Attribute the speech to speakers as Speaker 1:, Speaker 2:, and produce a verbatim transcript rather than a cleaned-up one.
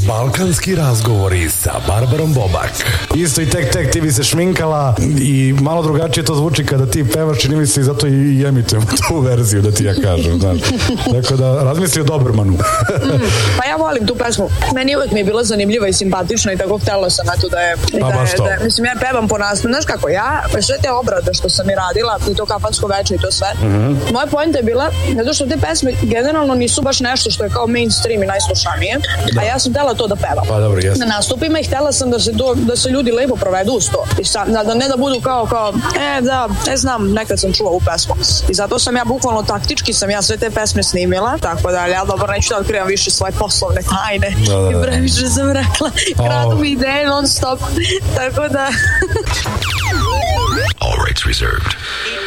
Speaker 1: Balkanski razgovori sa Barbarom Bobak.
Speaker 2: Isto i tek tek ti bi se šminkala i malo drugačije to zvuči kada ti pevaš, čini mi se i zato i emitujemo tu verziju da ti ja kažem, znaš. Tako da razmisli o Dobermanu.
Speaker 3: mm, pa ja volim tu pesmu. Meni uvek mi je bila zanimljiva i simpatična i tako htjela sam eto da je,
Speaker 2: pa,
Speaker 3: da, je, da je mislim ja pevam po nastavu. Znaš kako, ja sve te obrade što sam i radila i to kafansko veče i to sve, mm-hmm. moja poenta je bila zato što te pesme generalno nisu baš nešto što je kao mainstream i najslušanije, da. A ja sam htjela to da pevam.
Speaker 2: Pa dobro, jesam.
Speaker 3: Na nastupima i htjela sam da se, do, da se ljudi lepo provedu uz to. I sa, da ne da budu kao, kao, e da, ne znam, nekad sam čula ovu pesmu. I zato sam ja bukvalno taktički sam ja sve te pesme snimila, tako da ja dobro neću da otkrivam više svoje poslovne tajne. Da, da, da. I previše sam rekla, kradu mi ideje non stop. Tako da...
Speaker 1: All rights reserved.